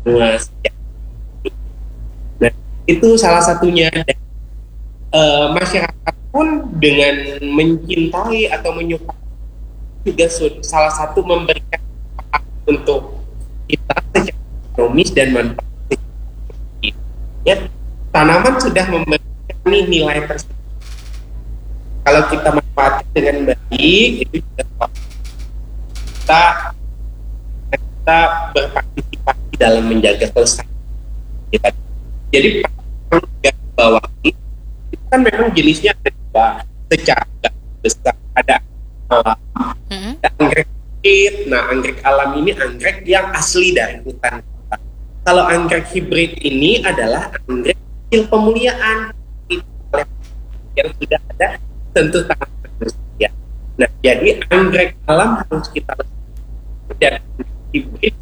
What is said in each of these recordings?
sejak. Nah, itu salah satunya. Dan, masyarakat pun dengan mencintai atau menyukai juga salah satu memberikan manfaat untuk kita secara ekonomis dan manfaat ya, tanaman sudah memberikan nilai tersebut. Kalau kita manfaatkan dengan baik, itu juga kita kita berpartisipasi dalam menjaga kelestarian kita. Jadi bawah ini itu kan memang jenisnya ada dua secara besar, ada alam, ada anggrek hibrid. Nah, anggrek alam ini anggrek yang asli dari hutan. Kalau anggrek hibrid ini adalah anggrek hasil pemuliaan yang sudah ada tentu tangan manusia. Nah, jadi anggrek alam harus kita lestarikan dan hibrid.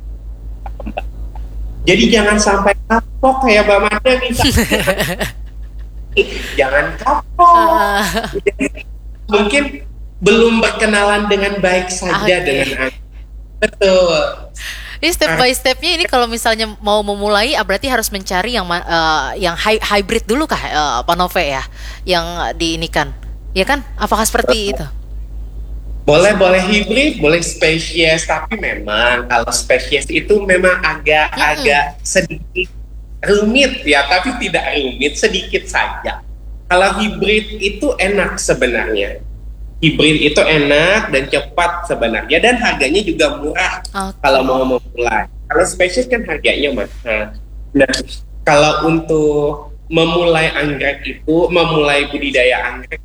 Jadi jangan sampai kapok kayak Mbak Mada nih. Jangan kapok. Mungkin belum berkenalan dengan baik saja dengan anggrek. Betul. Ini step by stepnya ini kalau misalnya mau memulai berarti harus mencari yang hybrid dulu kah, Pak Nove ya, yang diinikan, ya kan? Apakah seperti itu? Boleh hibrid, boleh spesies, tapi memang kalau spesies itu memang agak sedikit rumit ya, tapi tidak rumit, sedikit saja. Kalau hibrid itu enak sebenarnya. Hibrid itu enak dan cepat sebenarnya, dan harganya juga murah kalau mau memulai. Kalau spesies kan harganya mahal. Nah, kalau untuk memulai anggrek itu, memulai budidaya anggrek,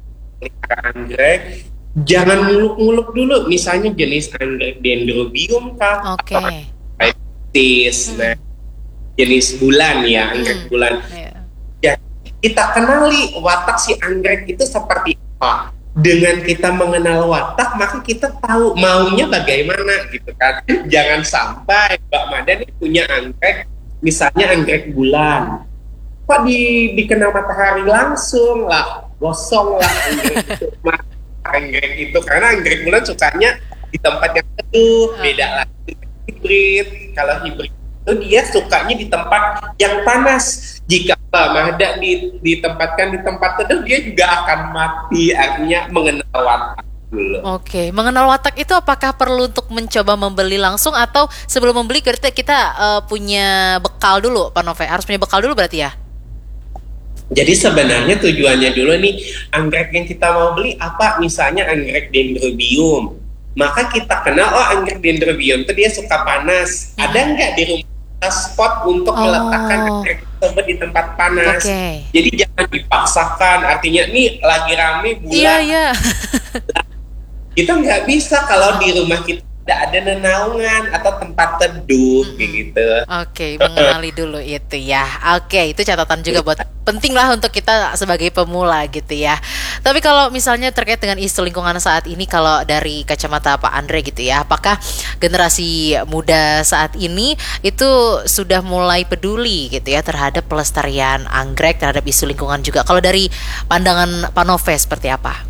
jangan muluk-muluk dulu. Misalnya jenis anggrek dendrobium kah? Oke. Nah, jenis bulan ya, anggrek bulan. Ya, kita kenali watak si anggrek itu seperti apa. Dengan kita mengenal watak, maka kita tahu maunya bagaimana gitu kan. Jangan sampai Mbak Mada nih punya anggrek, misalnya anggrek bulan, kok dikenal matahari langsung lah, gosong lah anggrek itu, karena anggrek bulan sukanya di tempat yang teduh. Beda lagi hibrid. Kalau hibrid itu dia sukanya di tempat yang panas. Jika Mahda ditempatkan di tempat teduh, dia juga akan mati. Artinya mengenal watak dulu. Oke, mengenal watak itu apakah perlu untuk mencoba membeli langsung, atau sebelum membeli kita punya bekal dulu, Pak Nove? Harus punya bekal dulu berarti ya? Jadi sebenarnya tujuannya dulu nih, anggrek yang kita mau beli apa? Misalnya anggrek dendrobium, maka kita kenal, oh anggrek dendrobium itu dia suka panas. Ada nggak di rumah spot untuk meletakkan anggrek tersebut di tempat panas? Jadi jangan dipaksakan. Artinya nih lagi rame bulan. Iya. Kita nggak bisa kalau di rumah kita tidak ada nenaungan atau tempat teduh gitu. Oke, mengenali dulu itu ya. Oke, itu catatan juga buat penting lah untuk kita sebagai pemula gitu ya. Tapi kalau misalnya terkait dengan isu lingkungan saat ini, kalau dari kacamata Pak Andre gitu ya, apakah generasi muda saat ini itu sudah mulai peduli gitu ya terhadap pelestarian anggrek, terhadap isu lingkungan juga? Kalau dari pandangan Pak Nove seperti apa?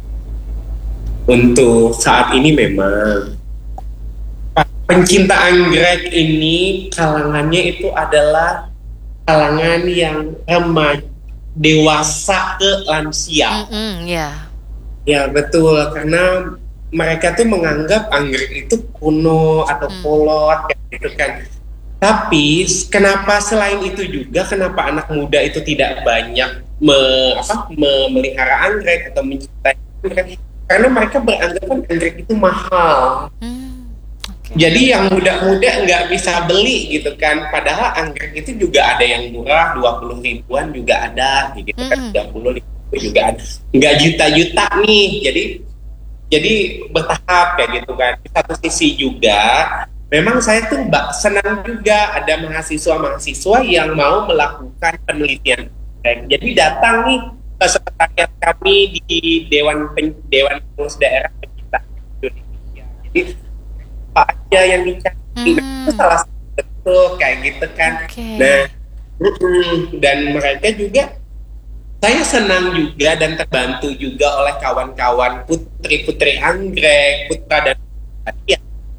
Untuk saat ini memang pencinta anggrek ini kalangannya itu adalah kalangan yang remaja, dewasa ke lansia. Ya betul, karena mereka tuh menganggap anggrek itu kuno atau kolot gitu kan. Tapi kenapa selain itu juga kenapa anak muda itu tidak banyak memelihara anggrek atau mencintai anggrek? Karena mereka beranggapan anggrek itu mahal. Jadi yang muda-muda nggak bisa beli gitu kan. Padahal anggrek itu juga ada yang murah, 20 ribuan juga ada gitu kan, 30 ribu juga ada. Nggak juta-juta nih. Jadi bertahap kayak gitu kan. Di satu sisi juga memang saya tuh senang juga ada mahasiswa-mahasiswa yang mau melakukan penelitian. Jadi datang nih ke sekretariat kami di Dewan Pengurus Daerah Pencipta Indonesia. Jadi aja yang dicari itu salah satu bentuk kayak gitu kan. Nah, dan mereka juga, saya senang juga dan terbantu juga oleh kawan-kawan putri-putri anggrek, putra dan putri ya,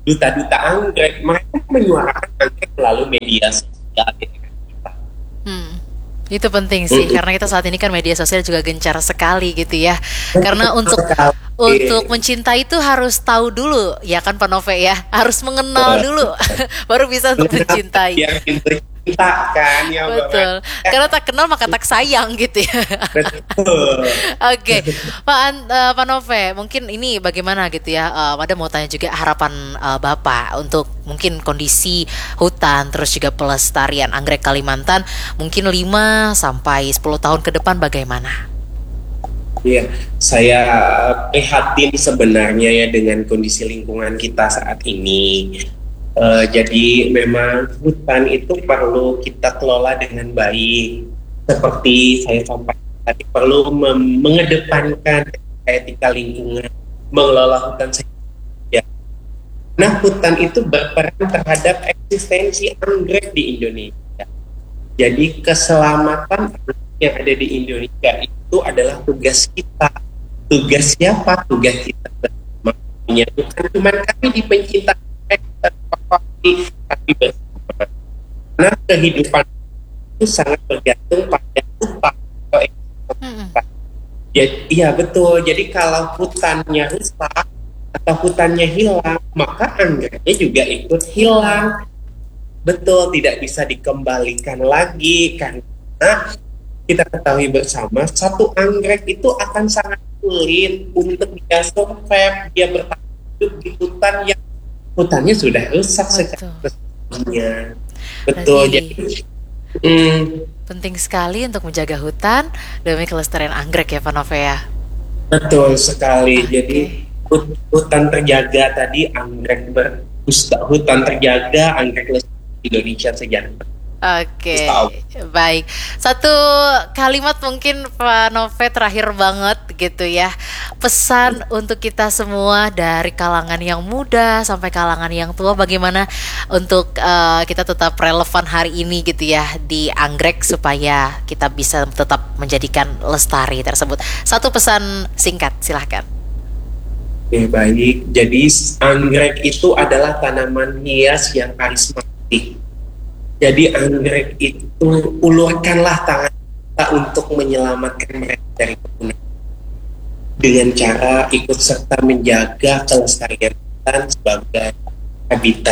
duta-duta anggrek, mereka menyuarakan anggrek melalui media sosial gitu kan. Hmm. Itu penting sih, karena kita saat ini kan media sosial juga gencar sekali gitu ya. Karena untuk mencintai itu harus tahu dulu, ya kan Pak Nove ya, harus mengenal dulu, baru bisa untuk mencintai. Yang pintu cinta kan ya Betul. Karena tak kenal maka tak sayang gitu ya. betul. Oke, Pak Nove, mungkin ini bagaimana gitu ya? Ada mau tanya juga harapan Bapak untuk mungkin kondisi hutan, terus juga pelestarian anggrek Kalimantan, mungkin 5 sampai 10 tahun ke depan bagaimana? Iya, saya prihatin sebenarnya ya dengan kondisi lingkungan kita saat ini. Jadi memang hutan itu perlu kita kelola dengan baik. Seperti saya sampaikan tadi, perlu mengedepankan etika lingkungan, mengelola hutan ya. Nah, hutan itu berperan terhadap eksistensi anggrek di Indonesia. Jadi keselamatan yang ada di Indonesia itu adalah tugas kita. Tugas siapa? Tugas kita bersama. Bukan cuma kami di pencinta tapi bersama. Karena kehidupan itu sangat bergantung pada hutan atau ekosistem. Iya betul. Jadi kalau hutannya rusak atau hutannya hilang, maka anggreknya juga ikut hilang. Betul, tidak bisa dikembalikan lagi karena kita ketahui bersama satu anggrek itu akan sangat sulit untuk dia survive, dia bertahan hidup di hutan yang hutannya sudah rusak secara resminya. Betul. Jadi penting sekali untuk menjaga hutan demi kelestarian anggrek ya Pak Nove ya. Betul sekali. Jadi hutan terjaga tadi, anggrek hutan terjaga, anggrek lestari Indonesia sejahtera. Oke, baik. Satu kalimat mungkin Pak Nove terakhir banget gitu ya. Pesan untuk kita semua dari kalangan yang muda sampai kalangan yang tua, bagaimana untuk kita tetap relevan hari ini gitu ya di anggrek supaya kita bisa tetap menjadikan lestari tersebut. Satu pesan singkat, silahkan. Oke, baik. Jadi anggrek itu adalah tanaman hias yang karismatik. Jadi anggrek itu ulurkanlah tangan kita untuk menyelamatkan mereka dari kepunahan dengan cara ikut serta menjaga kelestarian hutan sebagai habitat.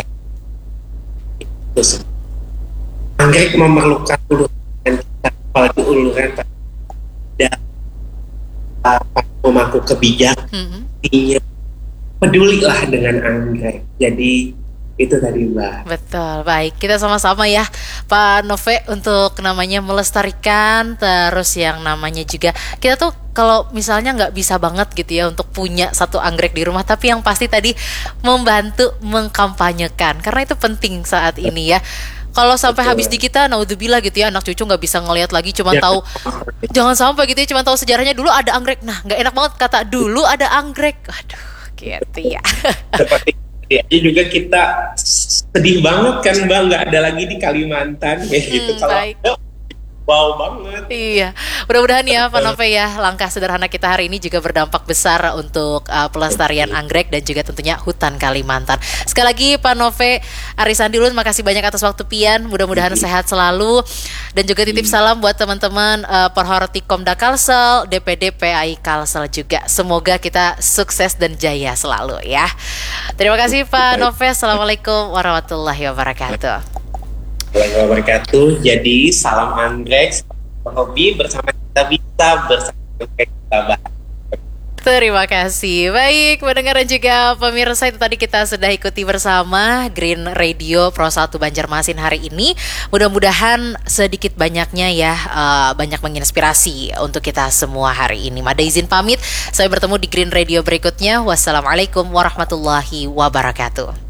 Anggrek memerlukan uluran kita, apalagi uluran pada pemangku kebijakan. Pedulilah dengan anggrek. Jadi itu tadi Mbak. Betul, baik. Kita sama-sama ya Pak Nove untuk namanya melestarikan, terus yang namanya juga kita tuh kalau misalnya nggak bisa banget gitu ya untuk punya satu anggrek di rumah, tapi yang pasti tadi membantu mengkampanyekan karena itu penting saat ini ya. Kalau sampai habis di kita, naudzubillah gitu ya, anak cucu nggak bisa ngelihat lagi, cuma tahu jangan sampai gitu ya, cuma tahu sejarahnya dulu ada anggrek. Nah, nggak enak banget kata dulu ada anggrek. Aduh, gitu ya. Seperti jadi juga kita sedih banget kan Mbak, nggak ada lagi di Kalimantan kayak gitu. Kalau ada, wow banget. Iya, mudah-mudahan ya Pak Nove ya, langkah sederhana kita hari ini juga berdampak besar untuk pelestarian anggrek dan juga tentunya hutan Kalimantan. Sekali lagi Pak Nove Arisandilun, makasih banyak atas waktu pian, mudah-mudahan sehat selalu dan juga titip salam buat teman-teman Perhortikomda Kalsel, DPD PAI Kalsel juga. Semoga kita sukses dan jaya selalu ya. Terima kasih Pak Nove. Assalamualaikum warahmatullahi wabarakatuh. Warahmatullahi wabarakatuh. Jadi salam anggrek, hobi bersama kita bisa bersama kita bahas. Terima kasih. Baik, pendengar dan juga pemirsa, itu tadi kita sudah ikuti bersama Green Radio Pro 1 Banjarmasin hari ini. Mudah-mudahan sedikit banyaknya ya banyak menginspirasi untuk kita semua hari ini. Mada izin pamit, saya bertemu di Green Radio berikutnya. Wassalamualaikum warahmatullahi wabarakatuh.